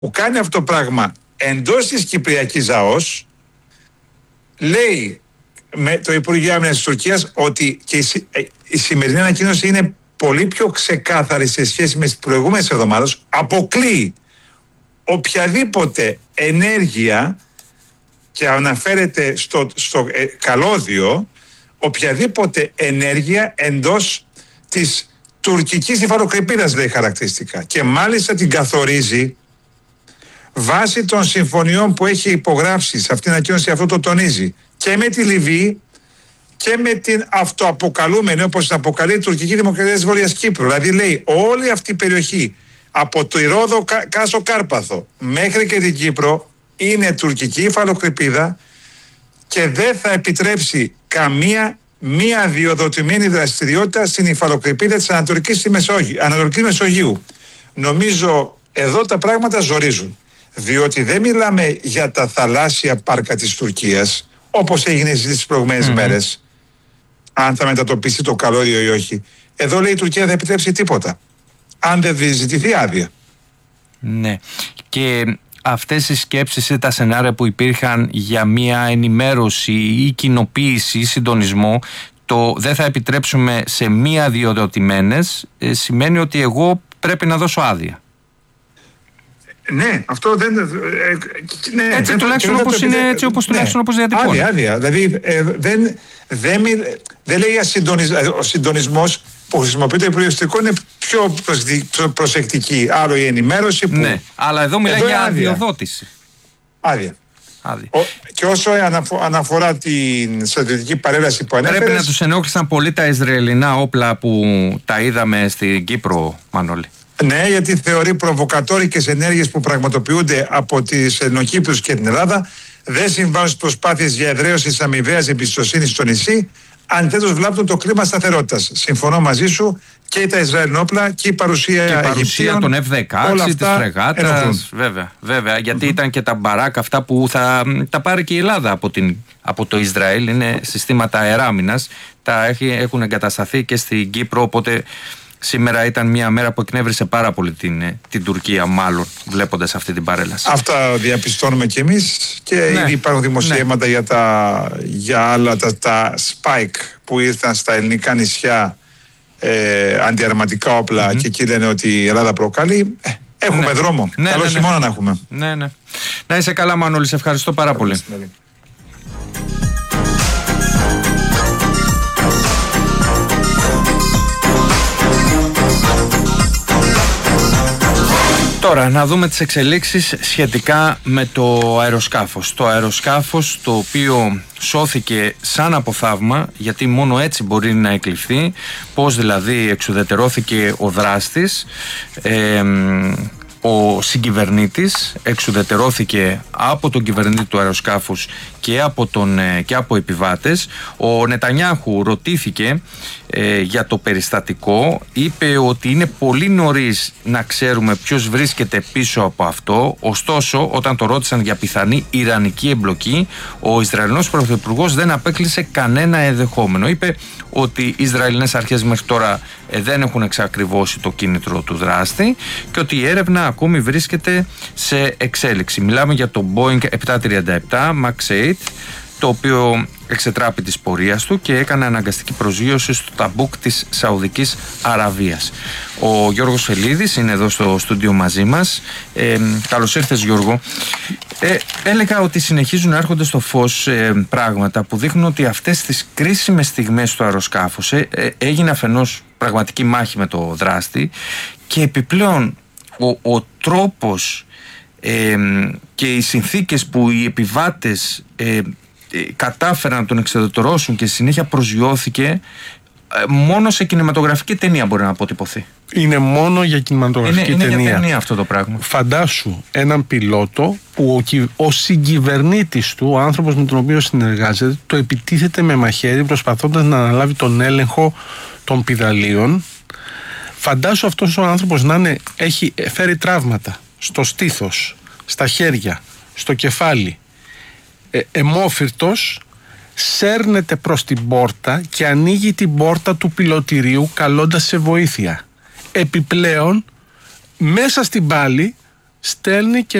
που κάνει αυτό το πράγμα εντός της Κυπριακής ΑΟΣ, λέει με το Υπουργείο Άμυνας της Τουρκίας ότι και η σημερινή ανακοίνωση είναι πολύ πιο ξεκάθαρη σε σχέση με τις προηγούμενες εβδομάδες. Αποκλείει οποιαδήποτε ενέργεια, και αναφέρεται στο καλώδιο, οποιαδήποτε ενέργεια εντός της τουρκικής υφαλοκρηπίδας, λέει χαρακτηριστικά. Και μάλιστα την καθορίζει βάσει των συμφωνιών που έχει υπογράψει σε αυτήν την ανακοίνωση. Αυτό το τονίζει και με τη Λιβύη και με την αυτοαποκαλούμενη, όπως την αποκαλεί, τουρκική δημοκρατία της Βόρειας Κύπρου. Δηλαδή λέει όλη αυτή η περιοχή από το Ηρώδο Κάσο Κάρπαθο μέχρι και την Κύπρο είναι τουρκική υφαλοκρηπίδα και δεν θα επιτρέψει καμία μη αδειοδοτημένη δραστηριότητα στην υφαλοκρηπίδα της Ανατολικής Μεσογείου. Νομίζω εδώ τα πράγματα ζορίζουν, διότι δεν μιλάμε για τα θαλάσσια πάρκα της Τουρκίας, όπως έγινε στις προηγούμενες μέρες, αν θα μετατοπίσει το καλώδιο ή όχι. Εδώ λέει η Τουρκία δεν θα επιτρέψει τίποτα, αν δεν ζητηθεί άδεια. Ναι. Και αυτές οι σκέψεις ή τα σενάρια που υπήρχαν για μια ενημέρωση ή κοινοποίηση ή συντονισμό, το δεν θα επιτρέψουμε σε μη αδειοδοτημένες, σημαίνει ότι εγώ πρέπει να δώσω άδεια. Ναι, αυτό δεν. Ναι, έτσι τουλάχιστον όπως είναι, έτσι όπως τουλάχιστον όπως διατυπώνει. Άδεια. Δηλαδή δεν λέει ο συντονισμός που χρησιμοποιεί το υπουργευτικό είναι πιο προσεκτική. Άλλο η ενημέρωση που. Ναι, αλλά εδώ μιλάει για αδειοδότηση. Άδεια. Και όσο αναφορά την στρατιωτική παρέλαση που ανέφερες, πρέπει να τους ενόχλησαν πολύ τα Ισραηλινά όπλα που τα είδαμε στην Κύπρο, Μανώλη. Ναι, γιατί θεωρεί προβοκατόρικες ενέργειες που πραγματοποιούνται από τις Ενοκύπριους και την Ελλάδα δεν συμβάλλουν στις προσπάθειες για εδραίωση της αμοιβαίας εμπιστοσύνης στο νησί, αντιθέτως βλάπτουν το κλίμα σταθερότητας. Συμφωνώ μαζί σου, και τα Ισραηλινόπλα και η παρουσία των F-16, της φρεγάτας. Βέβαια, γιατί ήταν και τα μπαράκ αυτά που θα τα πάρει και η Ελλάδα από το Ισραήλ. Είναι συστήματα αεράμινας. Έχουν εγκατασταθεί και στην Κύπρο, οπότε σήμερα ήταν μια μέρα που εκνεύρισε πάρα πολύ την Τουρκία, μάλλον, βλέποντας αυτή την παρέλαση. Αυτά διαπιστώνουμε κι εμείς και ήδη υπάρχουν δημοσιεύματα για άλλα τα Spike που ήρθαν στα ελληνικά νησιά, αντιαρματικά όπλα, και εκεί λένε ότι η Ελλάδα προκαλεί. Έχουμε δρόμο. Καλό χειμώνα να έχουμε. Ναι. Να είσαι καλά, Μανώλη, σε ευχαριστώ πάρα πολύ. Τώρα να δούμε τις εξελίξεις σχετικά με το αεροσκάφος. Το αεροσκάφος το οποίο σώθηκε σαν από θαύμα, γιατί μόνο έτσι μπορεί να εκλειφθεί, πώς δηλαδή εξουδετερώθηκε ο δράστης, ο συγκυβερνήτης εξουδετερώθηκε από τον κυβερνήτη του αεροσκάφους και από επιβάτες. Ο Νετανιάχου ρωτήθηκε για το περιστατικό, είπε ότι είναι πολύ νωρίς να ξέρουμε ποιος βρίσκεται πίσω από αυτό. Ωστόσο, όταν το ρώτησαν για πιθανή ιρανική εμπλοκή, ο Ισραηλινός πρωθυπουργός δεν απέκλεισε κανένα ενδεχόμενο. Είπε ότι οι Ισραηλινές αρχές μέχρι τώρα δεν έχουν εξακριβώσει το κίνητρο του δράστη και ότι η έρευνα ακόμη βρίσκεται σε εξέλιξη. Μιλάμε για το Boeing 737 MAX 8, το οποίο εξετράπη της πορείας του και έκανε αναγκαστική προσγείωση στο Ταμπούκ της Σαουδικής Αραβίας. Ο Γιώργος Φελίδης είναι εδώ στο στούντιο μαζί μας. Καλώς ήρθες, Γιώργο. Έλεγα ότι συνεχίζουν να έρχονται στο φως πράγματα που δείχνουν ότι αυτές τις κρίσιμες στιγμές του αεροσκάφους έγινε αφενός πραγματική μάχη με το δράστη και επιπλέον ο τρόπος και οι συνθήκες που οι επιβάτες κατάφεραν να τον εξεδετερώσουν και συνέχεια προσγειώθηκε, μόνο σε κινηματογραφική ταινία μπορεί να αποτυπωθεί. Είναι μόνο για κινηματογραφική ταινία. Είναι για ταινία αυτό το πράγμα. Φαντάσου έναν πιλότο που ο συγκυβερνήτης του, ο άνθρωπος με τον οποίο συνεργάζεται, το επιτίθεται με μαχαίρι προσπαθώντας να αναλάβει τον έλεγχο των πηδαλίων. Φαντάσου αυτός ο άνθρωπος να έχει φέρει τραύματα στο στήθος, στα χέρια, στο κεφάλι, αιμόφυρτος, σέρνεται προς την πόρτα και ανοίγει την πόρτα του πιλωτηρίου καλώντας σε βοήθεια. Επιπλέον, μέσα στην πάλη στέλνει και